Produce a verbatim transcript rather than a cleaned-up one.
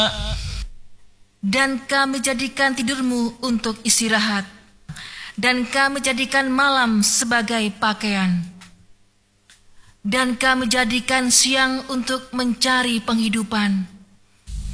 Dan kami jadikan tidurmu untuk istirahat, dan kami jadikan malam sebagai pakaian, dan kami jadikan siang untuk mencari penghidupan,